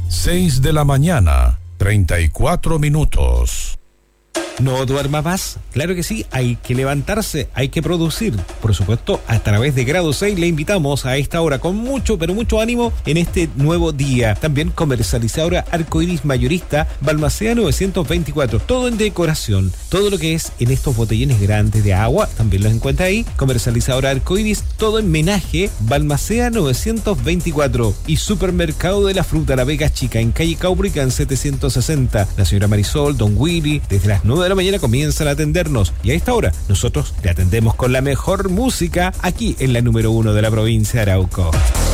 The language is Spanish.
6 de la mañana, 34 minutos. No duerma más. Claro que sí, hay que levantarse, hay que producir. Por supuesto, a través de Grado 6 le invitamos a esta hora con mucho, pero mucho ánimo en este nuevo día. También comercializadora Arcoiris Mayorista, Balmaceda 924. Todo en decoración. Todo lo que es en estos botellones grandes de agua, también los encuentra ahí. Comercializadora Arcoiris, todo en menaje, Balmaceda 924. Y Supermercado de la Fruta La Vega Chica, en calle Caubrican 760. La señora Marisol, Don Willy, desde las 9 de la mañana comienzan a atendernos y a esta hora nosotros te atendemos con la mejor música aquí en la número 1 de la provincia de Arauco.